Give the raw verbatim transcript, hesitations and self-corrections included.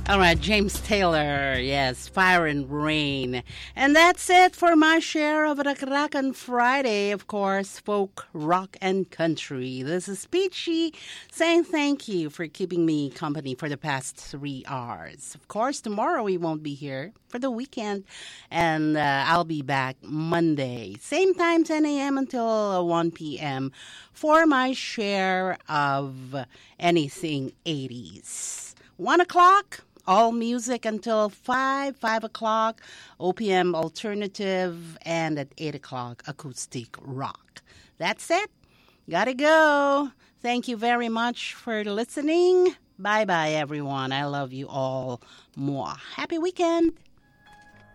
All right, James Taylor, yes, Fire and Rain. And that's it for my share of Rakrakan Friday, of course, folk, rock, and country. This is Peachy saying thank you for keeping me company for the past three hours. Of course, tomorrow we won't be here for the weekend, and uh, I'll be back Monday, same time, ten a.m. until one p.m. for my share of anything eighties. One o'clock. All music until five, five o'clock, O P M alternative, and at eight o'clock, acoustic rock. That's it. Gotta go. Thank you very much for listening. Bye-bye, everyone. I love you all more. Happy weekend.